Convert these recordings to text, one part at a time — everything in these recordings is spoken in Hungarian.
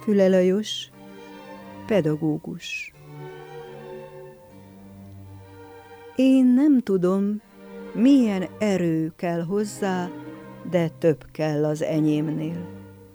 Füle Lajos, pedagógus. Én nem tudom, milyen erő kell hozzá, de több kell az enyémnél.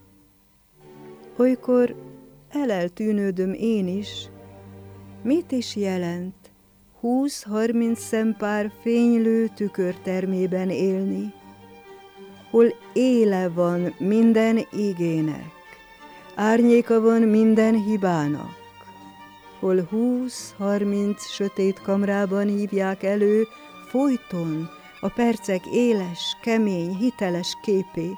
Olykor eleltűnődöm én is, mit is jelent 20-30 szempár fénylő tükörtermében élni, hol éle van minden igének, árnyéka van minden hibának, hol 20-30 sötét kamrában hívják elő folyton a percek éles, kemény, hiteles képét.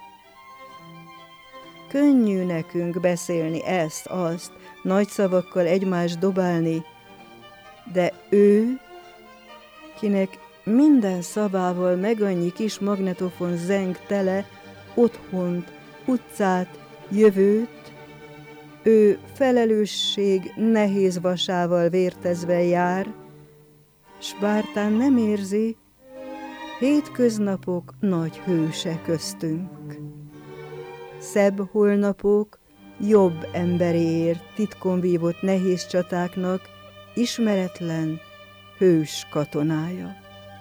Könnyű nekünk beszélni ezt-azt, nagy szavakkal egymást dobálni, de ő, kinek minden szavával meg annyi kis magnetofon zeng tele otthont, utcát, jövőt, ő felelősség nehéz vasával vértezve jár, s bártán nem érzi, hétköznapok nagy hőse köztünk. Szebb holnapok jobb emberéért titkon vívott nehéz csatáknak ismeretlen hős katonája.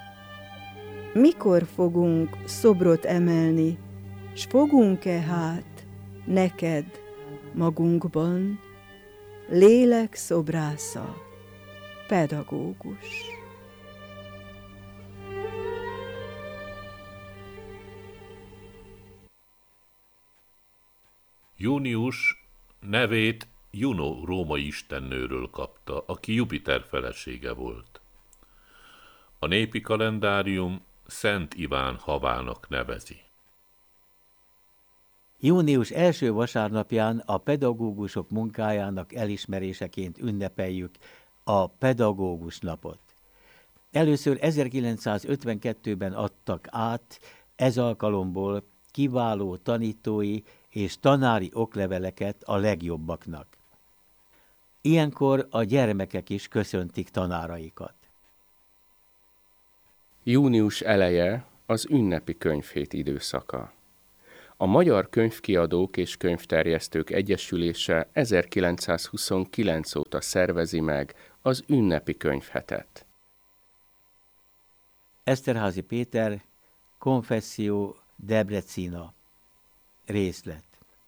Mikor fogunk szobrot emelni, s fogunk-e hát neked magunkban lélek szobrásza, pedagógus? Június nevét Juno római istennőről kapta, aki Jupiter felesége volt. A népi kalendárium Szent Iván havának nevezi. Június első vasárnapján a pedagógusok munkájának elismeréseként ünnepeljük a pedagógus napot. Először 1952-ben adtak át ez alkalomból kiváló tanítói és tanári okleveleket a legjobbaknak. Ilyenkor a gyermekek is köszöntik tanáraikat. Június eleje az ünnepi könyvhét időszaka. A Magyar Könyvkiadók és Könyvterjesztők Egyesülése 1929 óta szervezi meg az ünnepi könyvhetet. Eszterházy Péter, Confessio Debrecina. Részlet.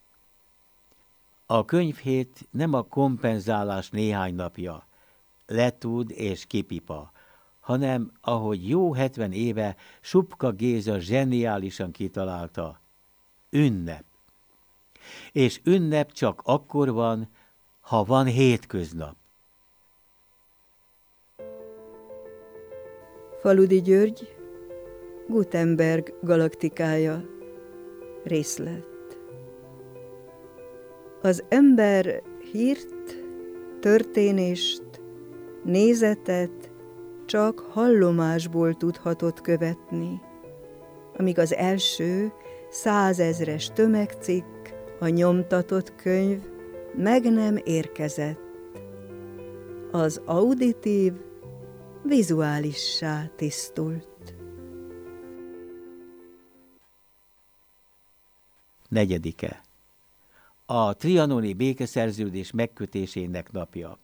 A könyvhét nem a kompenzálás néhány napja, letud és kipipa, hanem, ahogy jó 70 éve Supka Géza zseniálisan kitalálta, ünnep. És ünnep csak akkor van, ha van hétköznap. Faludi György, Gutenberg galaktikája. Részlet. Az ember hírt, történést, nézetet csak hallomásból tudhatott követni, amíg az első 100 000-es tömegcikk, a nyomtatott könyv meg nem érkezett. Az auditív vizuálissá tisztult. 4. A trianoni békeszerződés megkötésének napja.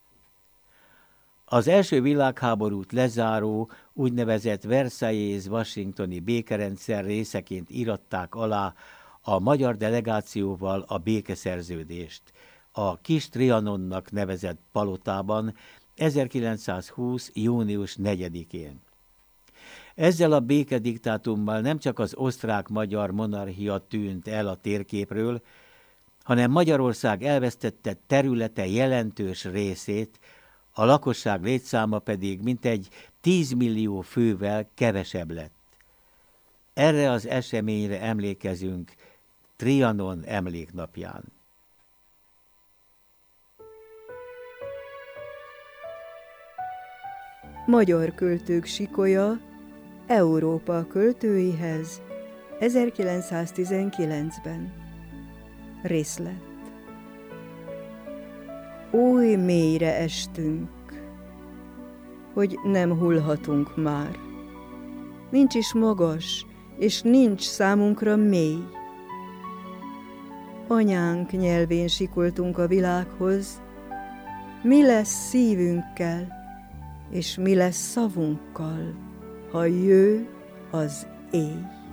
Az első világháborút lezáró úgynevezett Versailles-Washingtoni békerendszer részeként íratták alá a magyar delegációval a békeszerződést a Kis Trianonnak nevezett palotában 1920. június 4-én. Ezzel a békediktátummal nem csak az osztrák-magyar monarchia tűnt el a térképről, hanem Magyarország elvesztette területe jelentős részét, a lakosság létszáma pedig mintegy 10 millió fővel kevesebb lett. Erre az eseményre emlékezünk Trianon emléknapján. Magyar költők sikolya Európa költőihez 1919-ben. Részlet. Oly mélyre estünk, hogy nem hullhatunk már. Nincs is magas, és nincs számunkra mély. anyánk nyelvén sikoltunk a világhoz, mi lesz szívünkkel, és mi lesz szavunkkal, ha jő az éj.